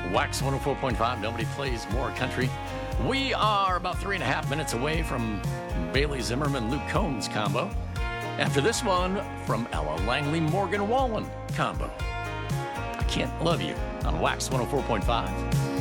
Wax 104.5, nobody plays more country. We are about 3.5 minutes away from Bailey Zimmerman, Luke Combs combo. After this one, from Ella Langley, Morgan Wallen combo. I Can't Love You on Wax 104.5.